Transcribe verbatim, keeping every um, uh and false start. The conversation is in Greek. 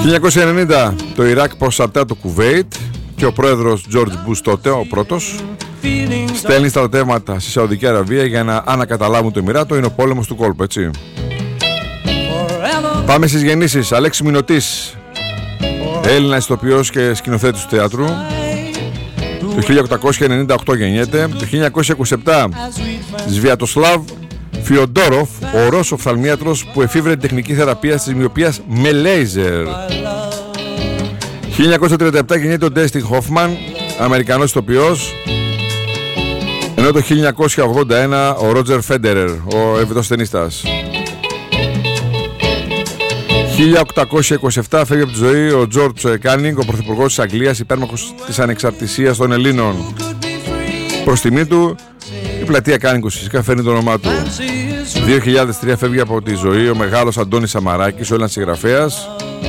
χίλια εννιακόσια ενενήντα το Ιράκ προσαρτά το Κουβέιτ και ο πρόεδρος George Bush τότε, ο πρώτος, στέλνει στρατεύματα στη Σαουδική Αραβία για να ανακαταλάβουν το Εμιράτο. Είναι ο πόλεμος του κόλπου, έτσι. Πάμε στις γεννήσεις. Αλέξη Μινωτής, Έλληνας ηθοποιός και σκηνοθέτης του θεάτρου. Το χίλια οκτακόσια ενενήντα οκτώ γεννιέται. Το χίλια εννιακόσια είκοσι επτά Σβιατοσλάβ Φιοντόροφ, ο Ρώσος οφθαλμίατρος που εφήβρε την τεχνική θεραπεία της μυοπίας με λέιζερ. χίλια εννιακόσια τριάντα επτά γεννιέται ο Ντέστιν Χόφμαν, Αμερικανός ηθοποιός. Ενώ το χίλια εννιακόσια ογδόντα ένα ο Ρότζερ Φέντερερ, ο Ελβετός τενίστας. χίλια οκτακόσια είκοσι επτά φεύγει από τη ζωή ο Τζορτζ Κάνινγκ, ο πρωθυπουργός της Αγγλίας, υπέρμαχος της ανεξαρτησίας των Ελλήνων. Προς τιμή του, η πλατεία Κάνινγκ φυσικά φέρνει το όνομά του. δύο χιλιάδες τρία φεύγει από τη ζωή ο μεγάλος Αντώνης Σαμαράκης, ο Έλληνας συγγραφέας.